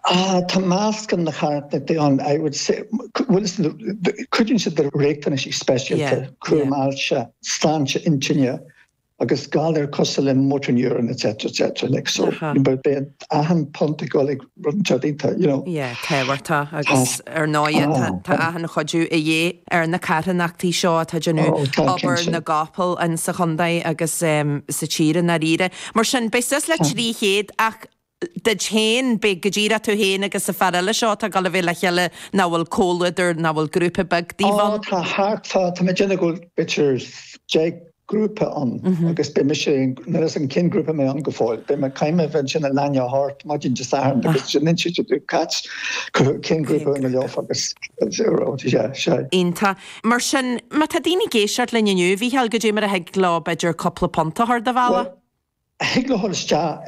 Tá máscan na charta an, I would say, couldn't say the reactanish special kurmalcha stancha inchinia agus galer kosel and motor neuron etc. Like so but then ahan pontigolig runchadinta, you know. Yeah, tewarta agus noia ta ahan choju e na caranachti seo ta janu aber na gapel and sa chondai agus sa chira na rire. Mar sin besas le trí héad ach de chain big gajira to hen agus a farala shot a galavela chelle nawal cóidir nawal grúpa bag divan tá hartfa tá medical pictures Jake grúpa an agus be mission there's an kin grúpa me angefoil be me kaime vention a lanya heart imagine just arm because you need to do catch kin grúpa in the yof agus zero ja shy inta mar sin matadini geishart lenju vi hel gajimar a hegla bejer couple ponta har davala hegla holsta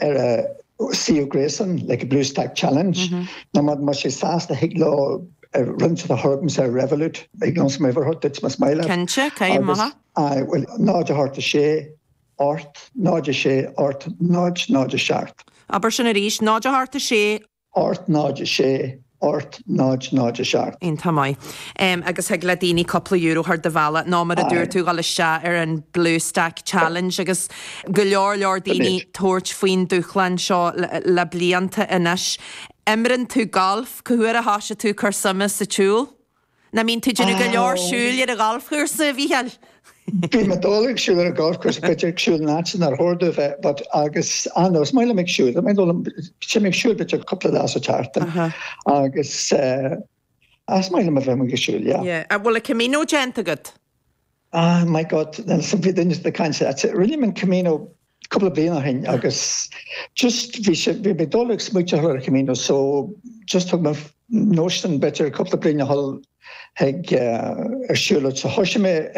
CEO Grayson, like a Blue Stack Challenge. Namad Mashi Sas, the Higlo run to the Hortons Revolut. Ignos my ever heard that's my smile. Kencha, Kayamaha? I will nod a heart to shea, art, nod a shea, art, nod a shart. Abershonarish, nod a heart to shea, art, nod a shea. Ort nod a sharp. In tamai. Agus hegla dini couple euro har davala námar a dúr tú gal sha an Blue Stack Challenge agus goleor dini torch faoin dúchlan seo le blianta inis. Emran tú golf cuair a hasise tú chur sama sa túl. Na mín tú dinu goleor siúil ar a golf chuir sa bhíhel. Bí me dólaigh siúil ar a golf course beidir siúil nátin ar hordú bheith, but agus anos maile meid siúil. I mean, she meid siúil beidir couple of a charta. Agus as maile me bheith meid siúil, yeah. Yeah, well a Camino genta good. My God, then some people didn't the kind of really mean Camino couple of being hin agus just we be dólaigh smuite ar a Camino, so just took my notion better a couple of bring hall heg siúil so hoisime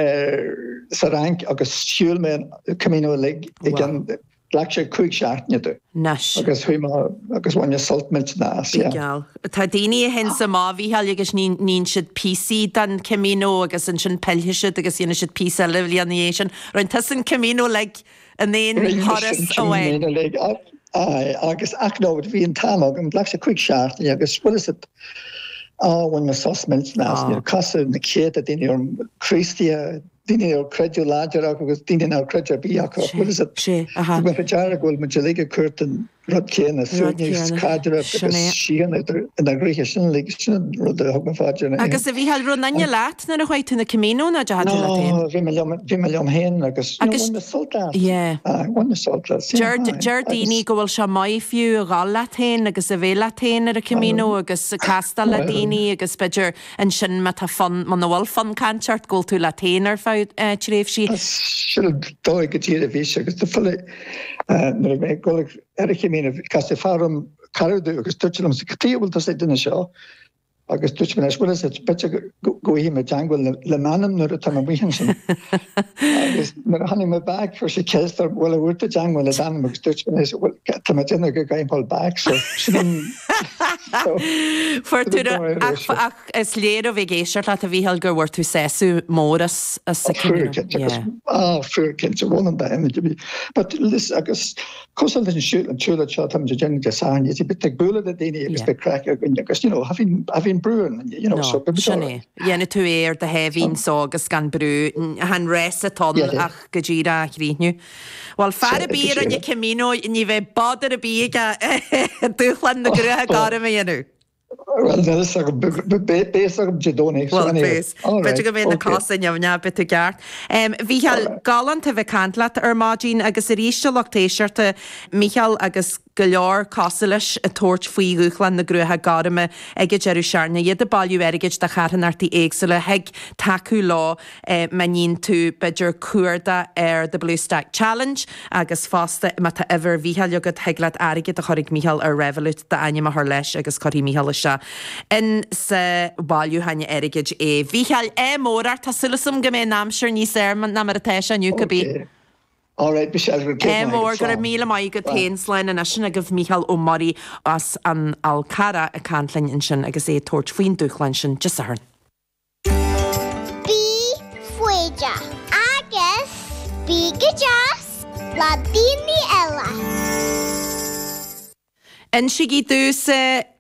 sarang agus siúil me Camino leg again Blackshire quick shot nidu. Nash. Agus agus one salt mint nas. Yeah. Tadini hen sama vi hal agus nín shit PC dan Camino agus an sin pelhishit agus yin shit PC liviation. Ron tasin Camino leg and then Horace away. Agus acno would be in time and Blackshire quick shot agus what is it? When my sauce melts nas near casa in the kid that in your Christia Dini or credulager agus dini now credula biako. What is it? When a jaragol majaliga curtain Rodkina Sydney's cadre she and the Greek league the Hogan Fajan. Agus if he had run anya lat na white in the Camino na jahad latin. Vimalium hen agus one the saltas. Yeah. One the saltas. Jardini go will shamai few gal latin agus a ve latin at a Camino agus casta latini agus bedger and shin mata fun manual fun concert go to latin or Chirif she should do get here fish agus the full me go Eric Camino Castifarum Cardo agus Tuchlam secretary will to say in the show agus Tuchman as well as it's better go him a jangle le manam no time we hinson agus me honey me back for she kissed her well we to jangle le dan agus Tuchman is well to me in go game pull back so for to ach as later we geisha that we hel go worth to sesu moras a second for kids one of them but listen agus cosal the shoot and chula shot am gen design is a bit like bullet that they is the cracker because you know having brewing you know so yeah to air the heavy so gus gan brew han rest ton ach gajira grinu well far beer on your Camino and you ve bother be ga duchlan the grua gar me you well that's a base of Jidoni well base but you go in the cost and you have bit to gart vi hal galant have cantlat margin agus a ríiste loctéisiirte Michael agus goleor cosalish a torch fui ruchlan na grútha garime ag jeru searna iad a balú erigid da charan arti éagsile heg tacu lá manin tú beidir cuarda the Blue Stack Challenge agus fásta mata ever vihal jogad heglat erigid a chorig Michael ar Revolut da aine ma leis agus chorí Michael se in sa balú hanne erigid vihal mórar ta sulasum gemé námsir ní serman na mar a teisha nniu All right, Michelle, we'll get more got a meal my good Tainsline and I give Michael O'Murray as an Alcara a cantlin in shin agus a torch fwyn duchlan just a her. Bí fueja agus bí gajas la dini ella. En shigi dus